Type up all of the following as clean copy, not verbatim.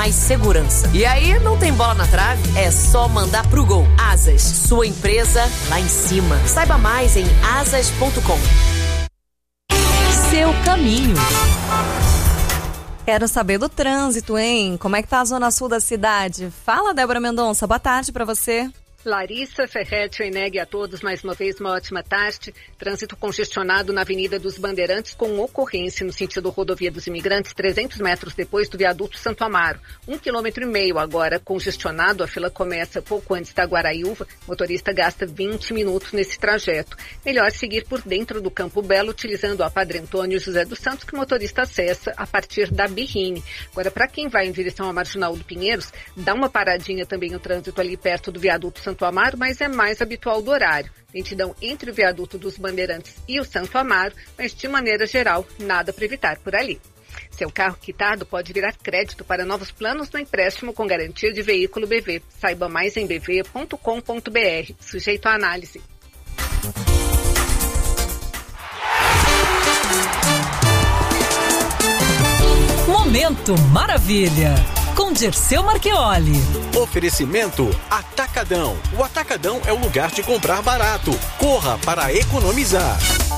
mais segurança. E aí, não tem bola na trave? É só mandar pro gol. Asas, sua empresa lá em cima. Saiba mais em asas.com. Seu caminho. Quero saber do trânsito, hein? Como é que tá a zona sul da cidade? Fala, Débora Mendonça. Boa tarde pra você. Larissa Ferretti, Eneg a todos, mais uma vez uma ótima tarde. Trânsito congestionado na Avenida dos Bandeirantes com ocorrência no sentido rodovia dos Imigrantes, 300 metros depois do viaduto Santo Amaro. 1,5 km agora congestionado, a fila começa pouco antes da Guaraíuva, o motorista gasta 20 minutos nesse trajeto. Melhor seguir por dentro do Campo Belo, utilizando a Padre Antônio José dos Santos, que o motorista acessa a partir da Birrine. Agora, para quem vai em direção à Marginal do Pinheiros, dá uma paradinha também o trânsito ali perto do viaduto Santo Amaro, mas é mais habitual do horário. Lentidão entre o viaduto dos Bandeirantes e o Santo Amaro, mas de maneira geral, nada para evitar por ali. Seu carro quitado pode virar crédito para novos planos no empréstimo com garantia de veículo BV. Saiba mais em bv.com.br. Sujeito à análise. Momento Maravilha, com Dirceu Marchioli. Oferecimento Atacadão. O Atacadão é o lugar de comprar barato. Corra para economizar.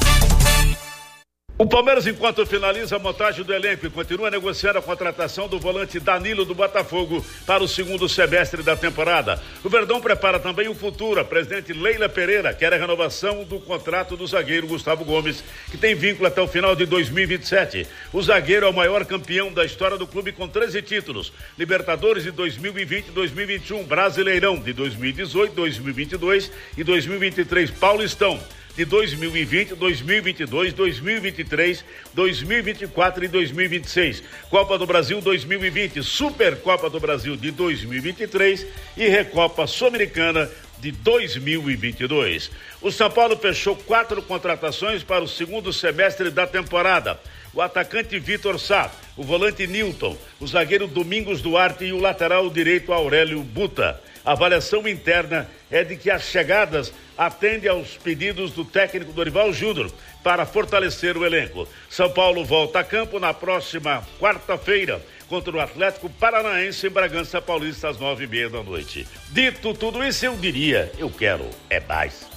O Palmeiras, enquanto finaliza a montagem do elenco e continua negociando a contratação do volante Danilo do Botafogo para o segundo semestre da temporada. O Verdão prepara também o futuro. A presidente Leila Pereira quer a renovação do contrato do zagueiro Gustavo Gomes, que tem vínculo até o final de 2027. O zagueiro é o maior campeão da história do clube com 13 títulos. Libertadores de 2020 e 2021, Brasileirão de 2018, 2022 e 2023, Paulistão de 2020, 2022, 2023, 2024 e 2026. Copa do Brasil 2020, Supercopa do Brasil de 2023 e Recopa Sul-Americana de 2022. O São Paulo fechou 4 contratações para o segundo semestre da temporada. O atacante Vitor Sá, o volante Nilton, o zagueiro Domingos Duarte e o lateral direito Aurélio Buta. A avaliação interna é de que as chegadas atendem aos pedidos do técnico Dorival Júnior para fortalecer o elenco. São Paulo volta a campo na próxima quarta-feira contra o Atlético Paranaense em Bragança Paulista às 9:30 p.m. Dito tudo isso, eu diria, eu quero é mais.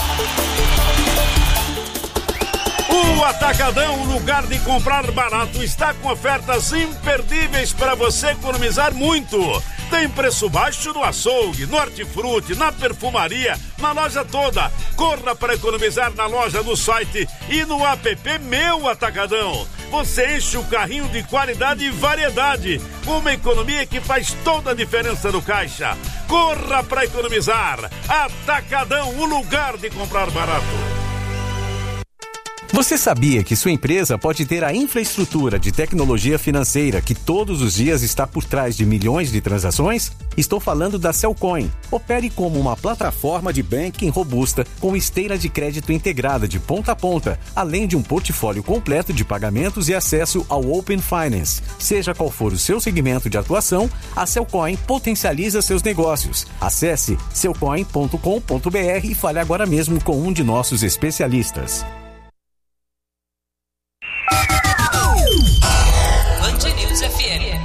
O Atacadão, o lugar de comprar barato, está com ofertas imperdíveis para você economizar muito. Tem preço baixo no açougue, no hortifruti, na perfumaria, na loja toda. Corra para economizar na loja, no site e no app Meu Atacadão. Você enche o carrinho de qualidade e variedade. Uma economia que faz toda a diferença no caixa. Corra para economizar. Atacadão, o lugar de comprar barato. Você sabia que sua empresa pode ter a infraestrutura de tecnologia financeira que todos os dias está por trás de milhões de transações? Estou falando da Cellcoin. Opere como uma plataforma de banking robusta com esteira de crédito integrada de ponta a ponta, além de um portfólio completo de pagamentos e acesso ao Open Finance. Seja qual for o seu segmento de atuação, a Cellcoin potencializa seus negócios. Acesse cellcoin.com.br e fale agora mesmo com um de nossos especialistas. Band News FM.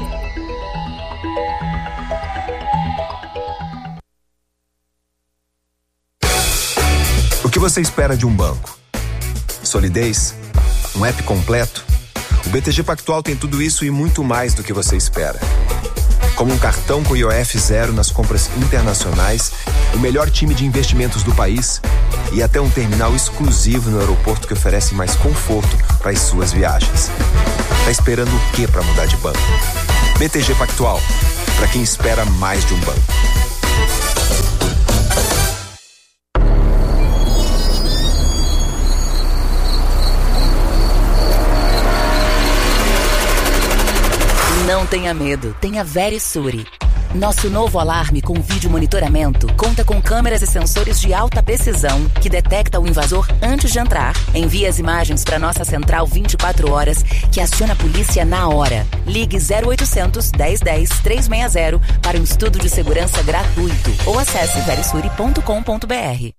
O que você espera de um banco? Solidez? Um app completo? O BTG Pactual tem tudo isso e muito mais do que você espera. Como um cartão com IOF zero nas compras internacionais, o melhor time de investimentos do país e até um terminal exclusivo no aeroporto que oferece mais conforto para as suas viagens. Tá esperando o quê para mudar de banco? BTG Pactual, para quem espera mais de um banco. Não tenha medo, tenha Verisure. Nosso novo alarme com vídeo monitoramento conta com câmeras e sensores de alta precisão que detecta o invasor antes de entrar. Envia as imagens para nossa central 24 horas que aciona a polícia na hora. Ligue 0800 1010 360 para um estudo de segurança gratuito ou acesse verisure.com.br.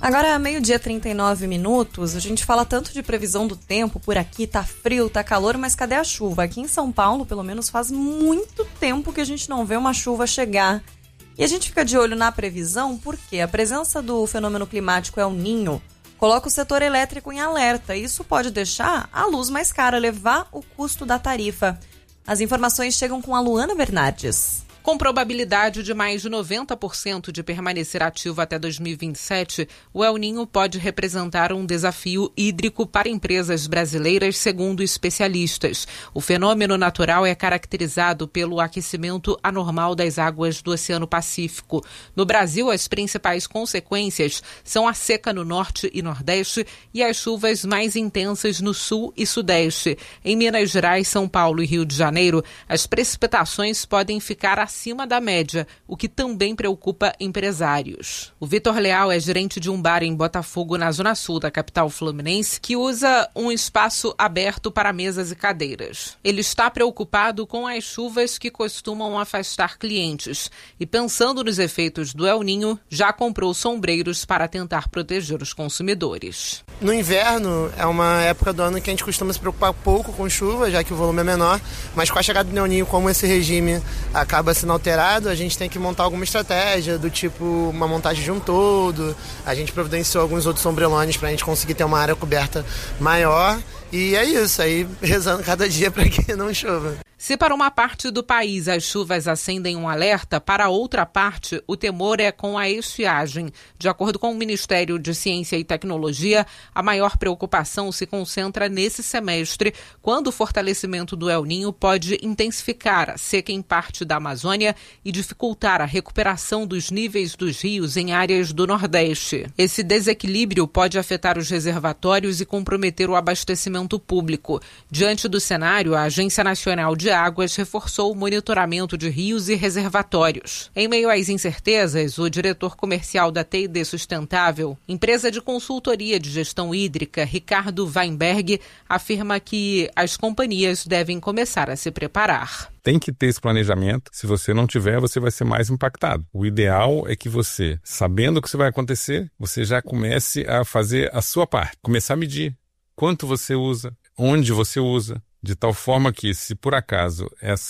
Agora, meio-dia 39 minutos, a gente fala tanto de previsão do tempo, por aqui tá frio, tá calor, mas cadê a chuva? Aqui em São Paulo, pelo menos, faz muito tempo que a gente não vê uma chuva chegar. E a gente fica de olho na previsão porque a presença do fenômeno climático El Niño coloca o setor elétrico em alerta. E isso pode deixar a luz mais cara, levar o custo da tarifa. As informações chegam com a Luana Bernardes. Com probabilidade de mais de 90% de permanecer ativo até 2027, o El Niño pode representar um desafio hídrico para empresas brasileiras, segundo especialistas. O fenômeno natural é caracterizado pelo aquecimento anormal das águas do Oceano Pacífico. No Brasil, as principais consequências são a seca no norte e nordeste e as chuvas mais intensas no sul e sudeste. Em Minas Gerais, São Paulo e Rio de Janeiro, as precipitações podem ficar acima da média, o que também preocupa empresários. O Vitor Leal é gerente de um bar em Botafogo, na zona sul da capital fluminense, que usa um espaço aberto para mesas e cadeiras. Ele está preocupado com as chuvas que costumam afastar clientes e, pensando nos efeitos do El Niño, já comprou sombreiros para tentar proteger os consumidores. No inverno é uma época do ano que a gente costuma se preocupar pouco com chuva, já que o volume é menor, mas com a chegada do El Niño, como esse regime acaba sendo alterado, a gente tem que montar alguma estratégia, do tipo uma montagem de um todo. A gente providenciou alguns outros sombrelones para a gente conseguir ter uma área coberta maior. E é isso, aí rezando cada dia para que não chova. Se para uma parte do país as chuvas acendem um alerta, para outra parte o temor é com a estiagem. De acordo com o Ministério de Ciência e Tecnologia, a maior preocupação se concentra nesse semestre, quando o fortalecimento do El Niño pode intensificar a seca em parte da Amazônia e dificultar a recuperação dos níveis dos rios em áreas do Nordeste. Esse desequilíbrio pode afetar os reservatórios e comprometer o abastecimento público. Diante do cenário, a Agência Nacional de Águas reforçou o monitoramento de rios e reservatórios. Em meio às incertezas, o diretor comercial da T&D Sustentável, empresa de consultoria de gestão hídrica, Ricardo Weinberg, afirma que as companhias devem começar a se preparar. Tem que ter esse planejamento. Se você não tiver, você vai ser mais impactado. O ideal é que você, sabendo o que vai acontecer, você já comece a fazer a sua parte. Começar a medir quanto você usa, onde você usa, de tal forma que, se por acaso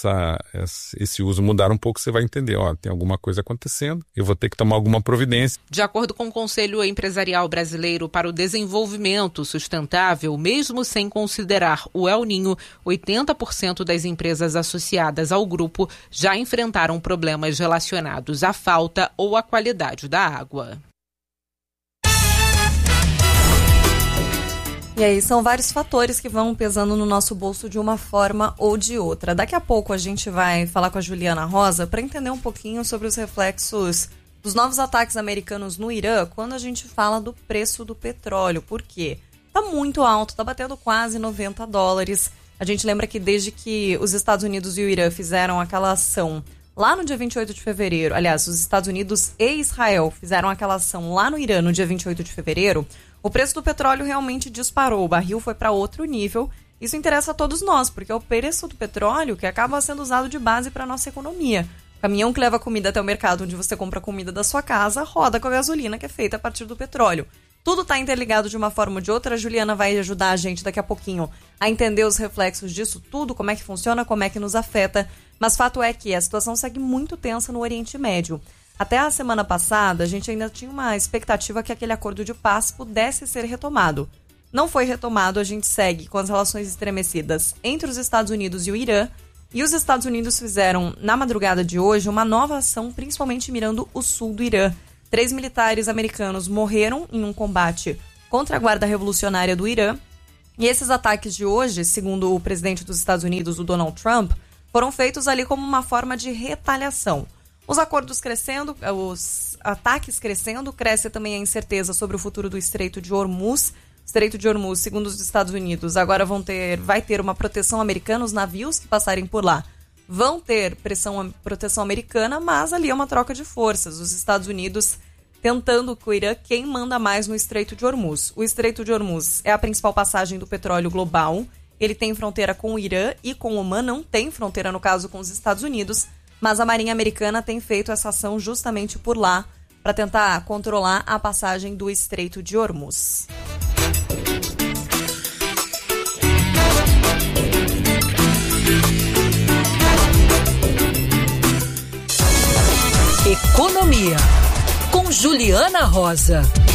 esse uso mudar um pouco, você vai entender, tem alguma coisa acontecendo, eu vou ter que tomar alguma providência. De acordo com o Conselho Empresarial Brasileiro para o Desenvolvimento Sustentável, mesmo sem considerar o El Niño, 80% das empresas associadas ao grupo já enfrentaram problemas relacionados à falta ou à qualidade da água. E aí são vários fatores que vão pesando no nosso bolso de uma forma ou de outra. Daqui a pouco a gente vai falar com a Juliana Rosa para entender um pouquinho sobre os reflexos dos novos ataques americanos no Irã quando a gente fala do preço do petróleo. Por quê? Tá muito alto, tá batendo quase $90. A gente lembra que desde que os Estados Unidos e o Irã fizeram aquela ação lá no dia 28 de fevereiro, aliás, os Estados Unidos e Israel fizeram aquela ação lá no Irã no dia 28 de fevereiro, o preço do petróleo realmente disparou, o barril foi para outro nível. Isso interessa a todos nós, porque é o preço do petróleo que acaba sendo usado de base para a nossa economia. O caminhão que leva comida até o mercado onde você compra a comida da sua casa roda com a gasolina que é feita a partir do petróleo. Tudo está interligado de uma forma ou de outra. A Juliana vai ajudar a gente daqui a pouquinho a entender os reflexos disso tudo, como é que funciona, como é que nos afeta. Mas fato é que a situação segue muito tensa no Oriente Médio. Até a semana passada, a gente ainda tinha uma expectativa que aquele acordo de paz pudesse ser retomado. Não foi retomado, a gente segue com as relações estremecidas entre os Estados Unidos e o Irã. E os Estados Unidos fizeram, na madrugada de hoje, uma nova ação, principalmente mirando o sul do Irã. 3 militares americanos morreram em um combate contra a Guarda Revolucionária do Irã. E esses ataques de hoje, segundo o presidente dos Estados Unidos, o Donald Trump, foram feitos ali como uma forma de retaliação. Os acordos crescendo, os ataques crescendo, cresce também a incerteza sobre o futuro do Estreito de Hormuz. O Estreito de Hormuz, segundo os Estados Unidos, agora vai ter uma proteção americana, os navios que passarem por lá vão ter proteção americana, mas ali é uma troca de forças. Os Estados Unidos tentando com o Irã quem manda mais no Estreito de Hormuz. O Estreito de Hormuz é a principal passagem do petróleo global. Ele tem fronteira com o Irã e com o Omã, não tem fronteira, no caso, com os Estados Unidos, mas a Marinha Americana tem feito essa ação justamente por lá para tentar controlar a passagem do Estreito de Hormuz. Economia, com Juliana Rosa.